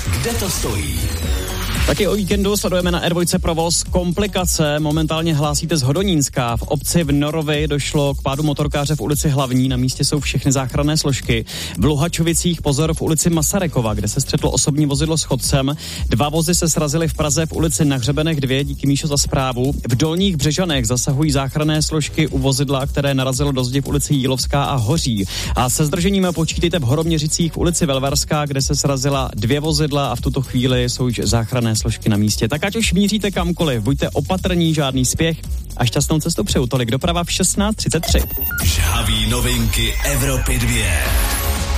kde to stojí. Taky o víkendu sledujeme na R2 provoz komplikace. Momentálně hlásíte z Hodonínska. V obci v Norovi došlo k pádu motorkáře v ulici Hlavní. Na místě jsou všechny záchranné složky. V Luhačovicích pozor v ulici Masarykova, kde se střetlo osobní vozidlo s chodcem. 2 vozy se srazily v Praze v ulici Na Hřebenech 2. Díky, Míšo, za zprávu. V Dolních Břežanech zasahují záchranné složky u vozidla, které narazilo do zdi v ulici Jílovská a Hoří. A se zdržením počítejte v Horoměřicích v ulici Velvarská, kde se srazila 2 vozidla a v tuto chvíli jsou už záchranné složky na místě. Tak ať už míříte kamkoliv, buďte opatrní, žádný spěch a šťastnou cestu přeju. Tolik doprava v 16:33. Žhaví novinky Evropy 2.